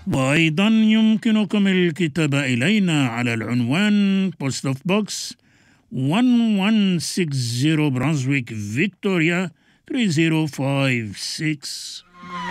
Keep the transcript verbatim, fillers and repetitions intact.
وأيضا يمكنكم الكتابة إلينا على العنوان Post of Box one one six zero Brunswick, Victoria three zero five six.